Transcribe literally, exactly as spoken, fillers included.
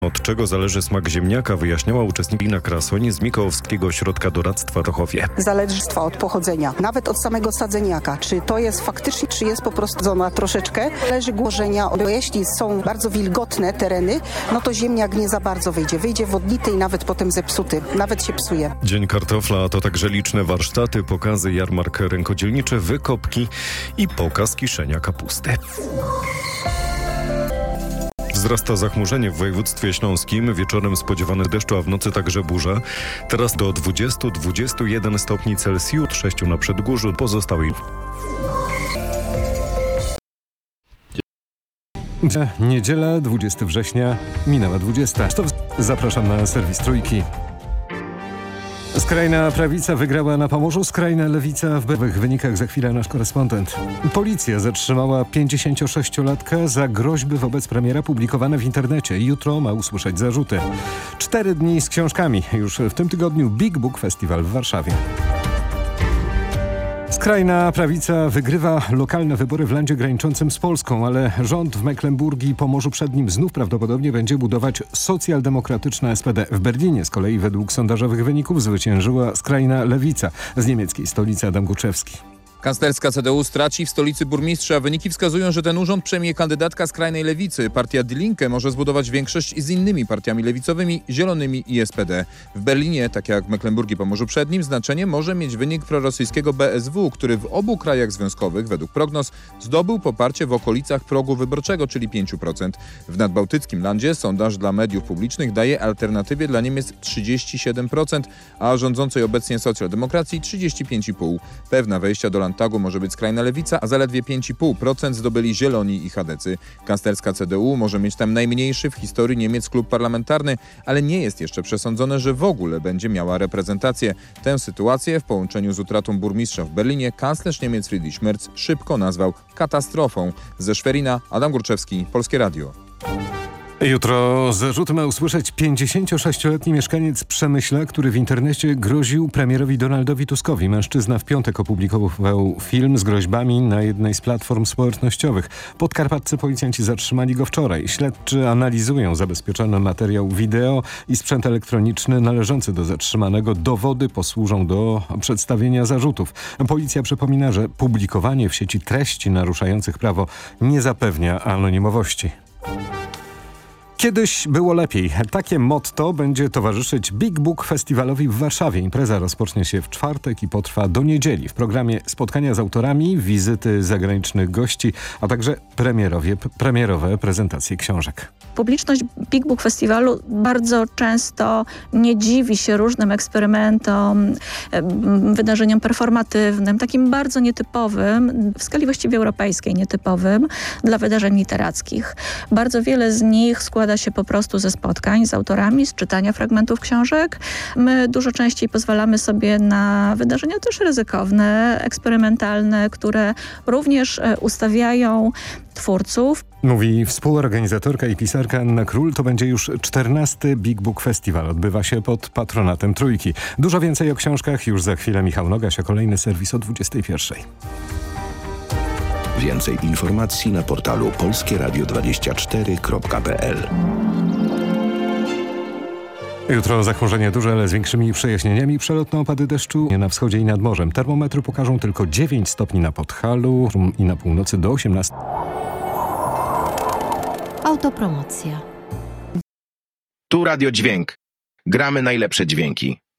Od czego zależy smak ziemniaka, wyjaśniała uczestniczka Krasoń z Mikołowskiego Ośrodka Doradztwa w Tochowie. Zależy od pochodzenia, nawet od samego sadzeniaka. Czy to jest faktycznie, czy jest po prostu zona troszeczkę. Zależy głożenia, bo jeśli są bardzo wilgotne tereny, no to ziemniak nie za bardzo wyjdzie. Wyjdzie wodnity i nawet potem zepsuty. Nawet się psuje. Dzień kartofla to także liczne warsztaty, pokazy, jarmark rękodzielniczy, wykopki i pokaz kiszenia kapusty. Wzrasta zachmurzenie w województwie śląskim. Wieczorem spodziewany deszczu, a w nocy także burza. Teraz do dwudziestu do dwudziestu jeden stopni Celsjusza, sześciu na Przedgórzu, pozostałej. Niedziela, dwudziestego września, minęła dwudziesta. Zapraszam na serwis Trójki. Skrajna prawica wygrała na Pomorzu, skrajna lewica w bewych wynikach za chwilę nasz korespondent. Policja zatrzymała pięćdziesięciosześciolatka za groźby wobec premiera publikowane w internecie. Jutro ma usłyszeć zarzuty. Cztery dni z książkami. Już w tym tygodniu Big Book Festival w Warszawie. Skrajna prawica wygrywa lokalne wybory w landzie graniczącym z Polską, ale rząd w Mecklenburgii i Pomorzu Przednim znów prawdopodobnie będzie budować socjaldemokratyczne S P D. W Berlinie z kolei według sondażowych wyników zwyciężyła skrajna lewica. Z niemieckiej stolicy Adam Górczewski. Kanclerska C D U straci w stolicy burmistrza. Wyniki wskazują, że ten urząd przejmie kandydatka skrajnej lewicy. Partia Die Linke może zbudować większość z innymi partiami lewicowymi, Zielonymi i S P D. W Berlinie, tak jak w Mecklenburgii Pomorzu Przednim, znaczenie może mieć wynik prorosyjskiego B S W, który w obu krajach związkowych, według prognoz, zdobył poparcie w okolicach progu wyborczego, czyli pięć procent. W nadbałtyckim landzie sondaż dla mediów publicznych daje alternatywie dla Niemiec trzydzieści siedem procent, a rządzącej obecnie socjaldemokracji trzydzieści pięć i pół procent. Pewna wejścia do Landtagu może być skrajna lewica, a zaledwie pięć i pół procent zdobyli Zieloni i Chadecy. Kanclerska C D U może mieć tam najmniejszy w historii Niemiec klub parlamentarny, ale nie jest jeszcze przesądzone, że w ogóle będzie miała reprezentację. Tę sytuację w połączeniu z utratą burmistrza w Berlinie kanclerz Niemiec Friedrich Merz szybko nazwał katastrofą. Ze Szwerina Adam Górczewski, Polskie Radio. Jutro zarzuty ma usłyszeć pięćdziesięciosześcioletni mieszkaniec Przemyśla, który w internecie groził premierowi Donaldowi Tuskowi. Mężczyzna w piątek opublikował film z groźbami na jednej z platform społecznościowych. Podkarpaccy policjanci zatrzymali go wczoraj. Śledczy analizują zabezpieczony materiał wideo i sprzęt elektroniczny należący do zatrzymanego. Dowody posłużą do przedstawienia zarzutów. Policja przypomina, że publikowanie w sieci treści naruszających prawo nie zapewnia anonimowości. Kiedyś było lepiej. Takie motto będzie towarzyszyć Big Book Festiwalowi w Warszawie. Impreza rozpocznie się w czwartek i potrwa do niedzieli. W programie spotkania z autorami, wizyty zagranicznych gości, a także premierowie, premierowe prezentacje książek. Publiczność Big Book Festiwalu bardzo często nie dziwi się różnym eksperymentom, wydarzeniom performatywnym, takim bardzo nietypowym, w skali właściwie europejskiej nietypowym dla wydarzeń literackich. Bardzo wiele z nich składa się po prostu ze spotkań z autorami, z czytania fragmentów książek. My dużo częściej pozwalamy sobie na wydarzenia też ryzykowne, eksperymentalne, które również ustawiają twórców. Mówi współorganizatorka i pisarka Anna Król. To będzie już czternasty Big Book Festiwal. Odbywa się pod patronatem Trójki. Dużo więcej o książkach już za chwilę. Michał Nogaś, a kolejny serwis o dwudziestej pierwszej. Więcej informacji na portalu polskie radio dwadzieścia cztery kropka p l. Jutro zachmurzenie duże, ale z większymi przejaśnieniami. Przelotne opady deszczu na wschodzie i nad morzem. Termometry pokażą tylko dziewięć stopni na Podhalu i na północy do osiemnastu. Autopromocja. Tu Radio Dźwięk. Gramy najlepsze dźwięki.